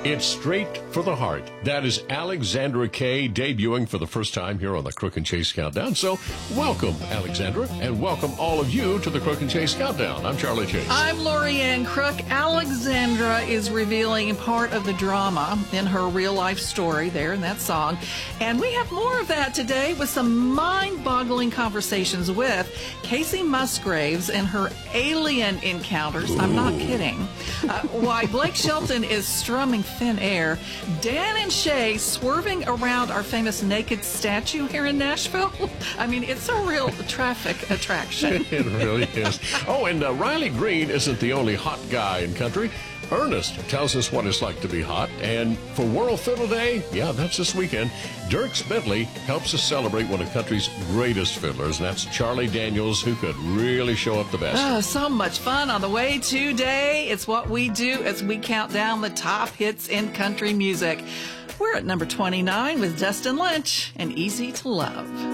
It's straight for the heart. That is Alexandra Kay debuting for the first time here on the Crook and Chase Countdown. So welcome, Alexandra, and welcome all of you to the Crook and Chase Countdown. I'm Charlie Chase. I'm Lorianne Crook. Alexandra is revealing part of the drama in her real-life story there in that song. And we have more of that today with some mind-boggling conversations with Kacey Musgraves and her alien encounters. Ooh. I'm not kidding. Why Blake Shelton is strumming Thin Air. Dan and Shay swerving around our famous naked statue here in Nashville. I mean, it's a real traffic attraction. It really is. Oh, and Riley Green isn't the only hot guy in country. Ernest tells us what it's like to be hot. And for World Fiddle Day, yeah, that's this weekend, Dierks Bentley helps us celebrate one of country's greatest fiddlers, and that's Charlie Daniels, who could really show up the best. Oh, so much fun on the way today. It's what we do as we count down the top hits in country music. We're at number 29 with Dustin Lynch and Easy to Love.